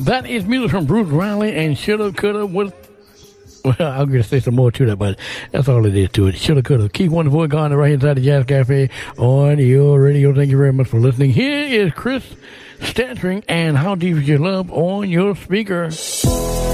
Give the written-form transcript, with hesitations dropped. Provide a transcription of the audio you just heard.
That is music from Bruce Riley and Shoulda Coulda Woulda. Well, I'm going to say some more to that, but that's all it is to it. Shoulda Coulda. Keep one voice going right inside the Jazz Cafe on your radio. Thank you very much for listening. Here is Chris Stanstring and How Deep Is Your Love on your speaker.